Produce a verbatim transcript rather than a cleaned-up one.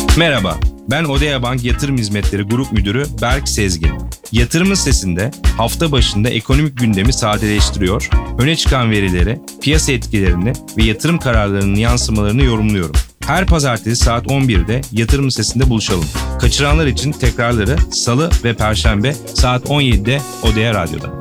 Merhaba, ben Odea Bank Yatırım Hizmetleri Grup Müdürü Berk Sezgin. Yatırım Sitesi'nde hafta başında ekonomik gündemi sadeleştiriyor, öne çıkan verileri, piyasa etkilerini ve yatırım kararlarının yansımalarını yorumluyorum. Her pazartesi saat on birde Yatırım Sitesi'nde buluşalım. Kaçıranlar için tekrarları Salı ve Perşembe saat on yedide Odea Radyo'da.